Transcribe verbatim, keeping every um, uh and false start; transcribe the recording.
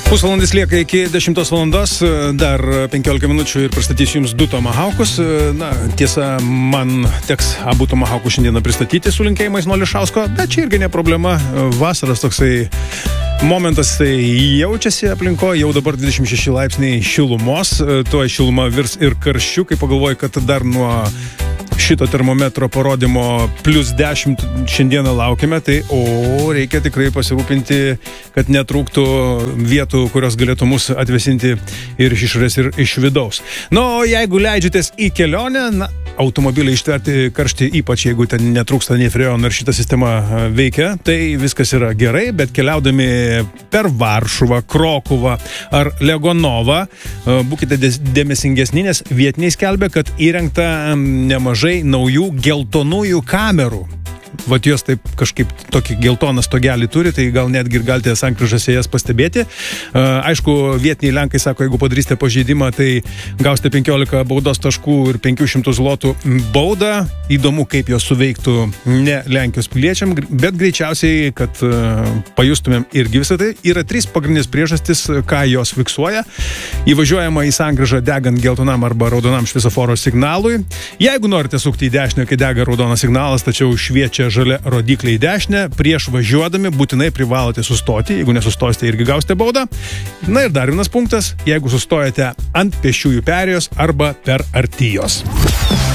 Pusvalandis lieka iki dešimtos valandos, dar penkiolika minučių ir pristatysiu jums du tomahaukus. Na, tiesa, man teks abu tomahaukus šiandieną pristatyti su linkėjimais nuo Lišausko, bet čia irgi ne problema. Vasaros toksai momentas tai jaučiasi aplinko, jau dabar dvidešimt šeši laipsniai šilumos, tuo šiluma virs ir karščiu, kai pagalvoju, kad dar nuo šito termometro parodymo plus dešimt šiandieną laukiame, tai o reikia tikrai pasirūpinti, kad netrūktų vietų, kurios galėtų mus atvesinti ir iš išorės, ir iš vidaus. Na, o jeigu leidžiatės į kelionę, na, automobilį ištverti karštį, ypač jeigu ten netrūksta nei freono ir šita sistema veikia, tai viskas yra gerai, bet keliaudami per Varšuvą, Krokuvą ar Legonovą, būkite dėmesingesni, nes vietiniai skelbia, kad įrengta nemažai naujų geltonųjų kamerų. Vat jos taip kažkaip tokį geltoną stogelį turi, tai gal netgi ir galite sankryžose jas pastebėti. Aišku, vietiniai lenkai sako, jeigu padarysite pažeidimą, tai gausite penkiolika baudos taškų ir penkių šimtų zlotų baudą. Įdomu, kaip jos suveiktų ne Lenkijos piliečiam, bet greičiausiai, kad pajustumėm irgi visą tai. Yra trys pagrindinės priežastis, ką jos fiksuoja. Įvažiuojama į sankryžą degant geltonam arba raudonam šviesoforo signalui. Jeigu norite sukti į dešinę, kai dega raudonas signalas, tačiau šviečia žalia rodiklė į dešinę, prieš važiuodami būtinai privalote sustoti, jeigu nesustosite, irgi gausite baudą. Na ir dar vienas punktas, jeigu sustojate ant pėsčiųjų perėjos arba per arti jos.